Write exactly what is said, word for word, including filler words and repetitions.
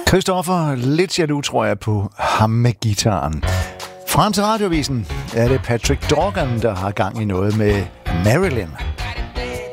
Christoffer, lidt jaloux tror jeg på ham med gitaren. Frem til Radioavisen er det Patrick Dorgan, der har gang i noget med Marilyn.